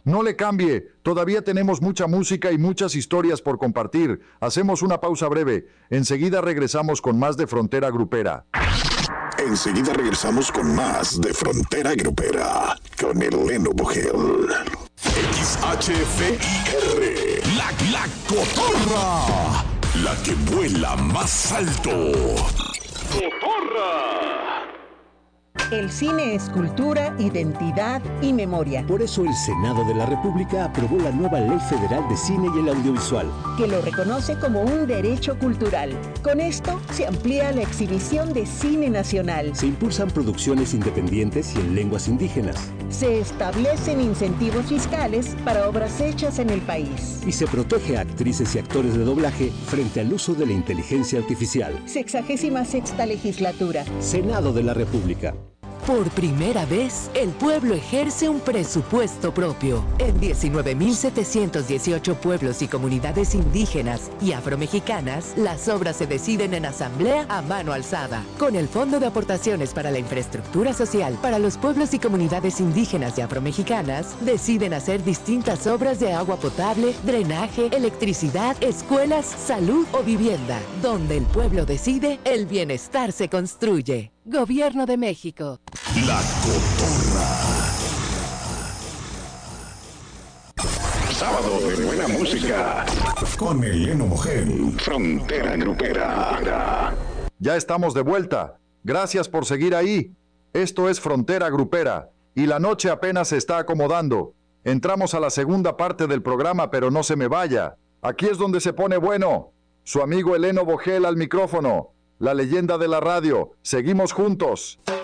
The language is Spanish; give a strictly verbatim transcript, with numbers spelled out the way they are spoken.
No le cambie, todavía tenemos mucha música y muchas historias por compartir. Hacemos una pausa breve. Enseguida regresamos con más de Frontera Grupera. Enseguida regresamos con más de Frontera Grupera con Eleno Bogel. X H F I R, la, la cotorra, la que vuela más alto. ¡Cotorra! El cine es cultura, identidad y memoria. Por eso el Senado de la República aprobó la nueva Ley Federal de Cine y el Audiovisual, que lo reconoce como un derecho cultural. Con esto se amplía la exhibición de cine nacional. Se impulsan producciones independientes y en lenguas indígenas. Se establecen incentivos fiscales para obras hechas en el país. Y se protege a actrices y actores de doblaje frente al uso de la inteligencia artificial. Sexagésima sexta legislatura. Senado de la República. Por primera vez, el pueblo ejerce un presupuesto propio. En diecinueve mil setecientos dieciocho pueblos y comunidades indígenas y afromexicanas, las obras se deciden en asamblea a mano alzada. Con el Fondo de Aportaciones para la Infraestructura Social para los pueblos y comunidades indígenas y afromexicanas, deciden hacer distintas obras de agua potable, drenaje, electricidad, escuelas, salud o vivienda. Donde el pueblo decide, el bienestar se construye. Gobierno de México. La cotorra. Sábado de buena música con Eleno Bogel. Frontera Grupera. Ya estamos de vuelta. Gracias por seguir ahí. Esto es Frontera Grupera y la noche apenas se está acomodando. Entramos a la segunda parte del programa, pero no se me vaya. Aquí es donde se pone bueno. Su amigo Eleno Bogel al micrófono. La leyenda de la radio. Seguimos juntos.